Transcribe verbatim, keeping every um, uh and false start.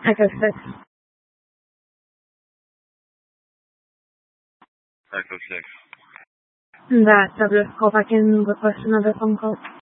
Echo six. Echo six. That, Douglas, call back in, request another phone call.